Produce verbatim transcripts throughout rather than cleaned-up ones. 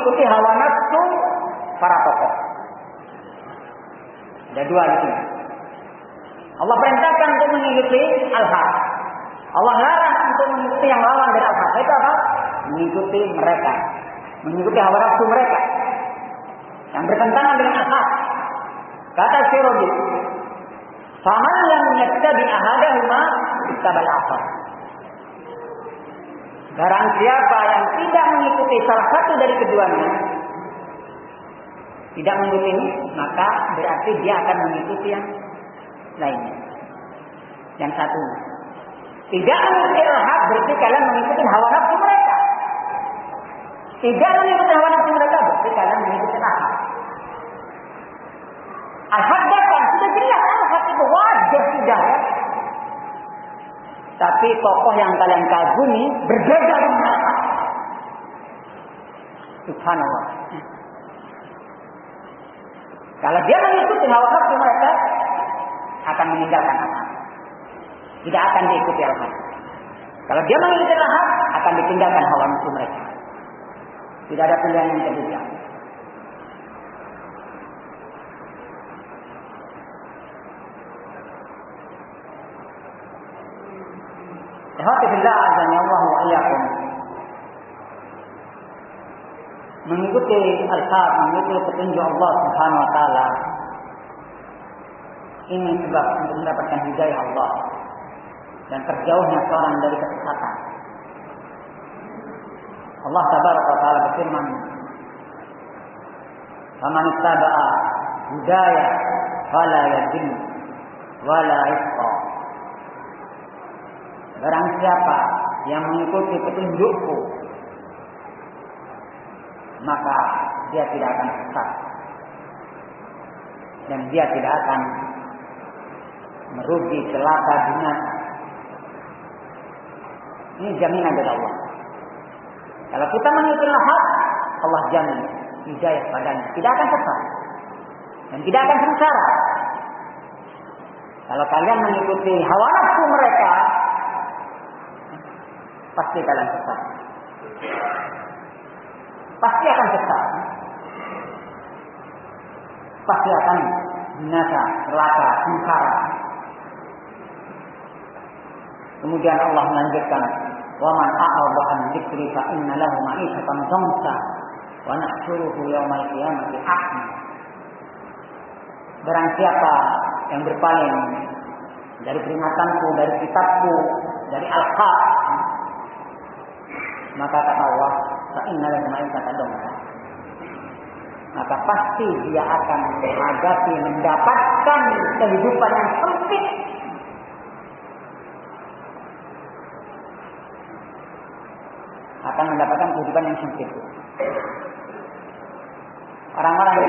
mengikuti hawa nafsu para tokoh. Ada dua di sini. Allah perintahkan untuk mengikuti al-haq. Allah larang untuk mengikuti yang lawan dari al-haq. Itu apa? Mengikuti mereka, mengikuti hawa nafsu mereka yang bertentangan dengan al-haq. Kata Syirodi, faman lam yattabi ahadahuma ittabal akhar. Barang siapa yang tidak mengikuti salah satu dari keduanya, tidak mengikuti ini, maka berarti dia akan mengikuti yang lainnya. Yang satu, tidak mengikuti al-haq berarti kalian mengikuti hawa nafsu mereka. Tidak mengikuti hawa nafsu mereka berarti kalian mengikuti al-haq. Al-haq datang, sudah jelas al-haq itu wajib sudah ya. Tapi tokoh yang kalian kagumi berbeda dengan al-haq. Subhanallah. Kalau dia mengikuti hawa nafsu mereka, akan meninggalkan al-haq. Tidak akan diikuti al-haq. Kalau dia mengikuti al-haq, akan ditinggalkan hawa nafsu mereka. Tidak ada pilihan yang ketiga. Alhamdulillah azza wa iyyakum. Mengikuti al-haq, mengikuti petunjuk Allah Subhanahu wa taala. Ini sebab untuk mendapatkan hidayah Allah dan terjauhnya seorang dari kesesatan. Allah tabaraka wa taala berfirman, "Faman ittaba'a hudaya fala yadhil wala yashqa." Barang siapa yang mengikuti petunjukku, maka dia tidak akan sesat dan dia tidak akan merugi, celaka, binasa. Ini jaminan dari Allah. Kalau kita mengikuti al-haq, Allah jamin hidayah padanya, tidak akan sesat dan tidak akan sengsara. Kalau kalian mengikuti hawa nafsu mereka, pasti kalian sesat. Pasti akan sesat. Pasti akan binasa, celaka, sengsara. Kemudian Allah melanjutkan, "Wa man a'rada an dzikri fa inna lahu ma'ishatan dhanka wa nahsyuruhu yaumal qiyamati a'ma." Barang siapa yang berpaling dari peringatanku, dari kitabku, dari al-haq, maka kata Allah, fa inna lahu ma'ishatan dhanka. Maka pasti dia akan menghadapi, mendapatkan kehidupan yang sempit. Akan mendapatkan kehidupan yang sempit. Orang-orang yang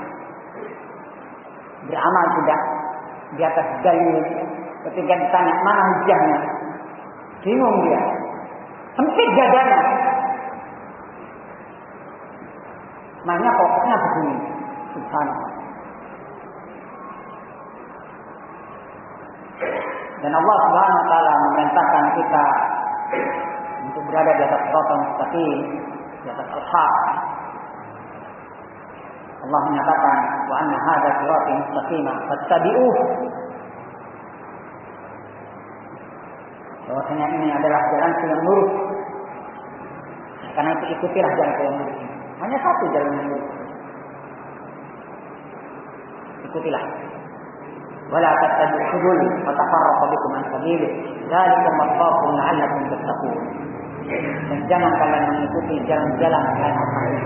beramal tidak di atas dalil, ketika ditanya mana hujahnya, bingung dia, sempit dadanya. Makanya pokoknya begini, subhanallah. Dan Allah Subhanahu wa taala memerintahkan kita untuk berada di atas siratal mustaqim, di atas al-haq. Allah menyatakan, wa anna hadza sirati mustaqima fattabi'uhu. Bahwasanya ini adalah jalan yang lurus. Karena itu ikutilah jalan yang lurus ini. Hanya satu jalan yang lurus. Ikutilah. Wala tattabi'u subul fatafarraqu bikum an sabilihi. Dzalikum wasaqakum la'allakum tattaqun. Dan jangan kalian mengikuti jalan-jalan selain Allah.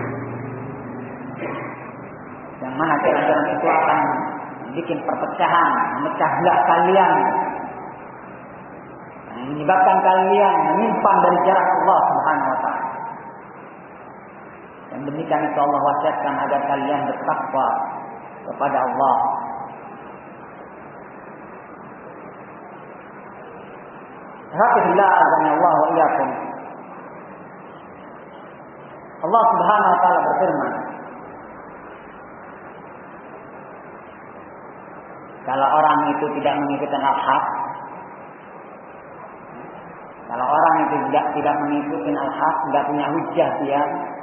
Yang mana jalan-jalan itu akan bikin perpecahan, memecah belah kalian, yang menyebabkan kalian menyimpang dari jarak Allah Subhanahu wa taala. Dan demikian itu Allah wasiatkan agar kalian bertakwa kepada Allah. Alhamdulillah azza wa wa iyyakum. Allah Subhanahu wa taala berfirman, kalau orang itu tidak mengikuti al-haq, kalau orang itu tidak tidak mengikuti al-haq, tidak punya hujjah dia,